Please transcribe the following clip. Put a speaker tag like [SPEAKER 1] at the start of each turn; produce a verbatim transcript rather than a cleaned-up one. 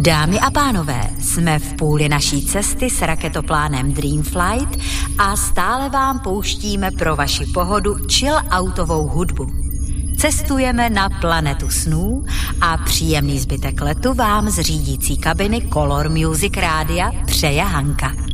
[SPEAKER 1] Dámy a pánové, jsme v půli naší cesty s raketoplánem Dreamflight a stále vám pouštíme pro vaši pohodu chill outovou hudbu. Cestujeme na planetu snů a příjemný zbytek letu vám z řídící kabiny Color Music Rádia přeje Hanka.